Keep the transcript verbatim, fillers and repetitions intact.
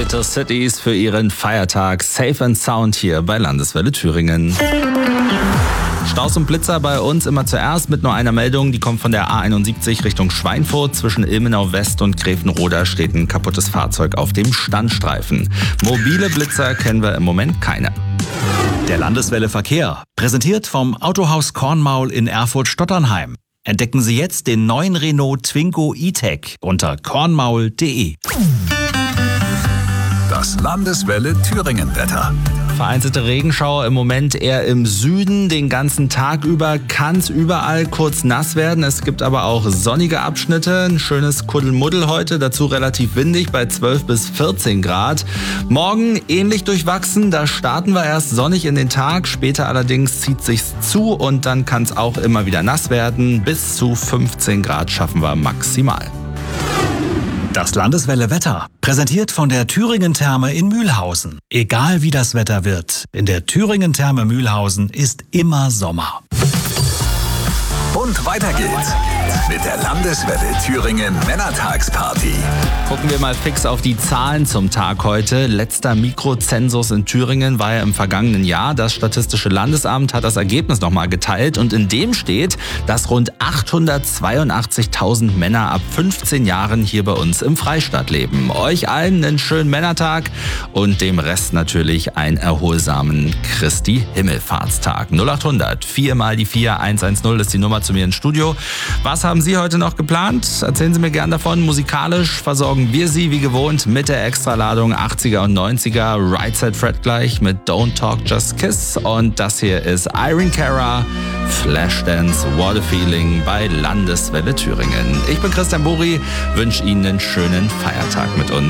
Capital Cities für ihren Feiertag Safe and Sound hier bei Landeswelle Thüringen. Staus und Blitzer bei uns immer zuerst mit nur einer Meldung. Die kommt von der A einundsiebzig Richtung Schweinfurt. Zwischen Ilmenau West und Grevenroda steht ein kaputtes Fahrzeug auf dem Standstreifen. Mobile Blitzer kennen wir im Moment keine. Der Landeswelle Verkehr, präsentiert vom Autohaus Kornmaul in Erfurt-Stotternheim. Entdecken Sie jetzt den neuen Renault Twingo E-Tech unter kornmaul punkt de. Das Landeswelle Thüringen-Wetter. Vereinzelte Regenschauer im Moment eher im Süden. Den ganzen Tag über kann es überall kurz nass werden. Es gibt aber auch sonnige Abschnitte. Ein schönes Kuddelmuddel heute, dazu relativ windig bei zwölf bis vierzehn Grad. Morgen ähnlich durchwachsen. Da starten wir erst sonnig in den Tag. Später allerdings zieht sich's zu und dann kann es auch immer wieder nass werden. Bis zu fünfzehn Grad schaffen wir maximal. Das Landeswelle Wetter, präsentiert von der Thüringen Therme in Mühlhausen. Egal wie das Wetter wird, in der Thüringen Therme Mühlhausen ist immer Sommer. Und weiter geht's mit der Landeswelle Thüringen Männertagsparty. Gucken wir mal fix auf die Zahlen zum Tag heute. Letzter Mikrozensus in Thüringen war ja im vergangenen Jahr. Das Statistische Landesamt hat das Ergebnis nochmal geteilt und in dem steht, dass rund achthundertzweiundachtzigtausend Männer ab fünfzehn Jahren hier bei uns im Freistaat leben. Euch allen einen schönen Männertag und dem Rest natürlich einen erholsamen Christi Himmelfahrtstag. null achthundert vier mal die vier eins eins null ist die Nummer zu mir ins Studio. Was haben Sie heute noch geplant? Erzählen Sie mir gern davon. Musikalisch versorgen wir Sie wie gewohnt mit der Extraladung achtziger und neunziger. Right Side Fred gleich mit Don't Talk Just Kiss. Und das hier ist Irene Cara, Flashdance, What a Feeling bei Landeswelle Thüringen. Ich bin Christian Buri, wünsche Ihnen einen schönen Feiertag mit uns.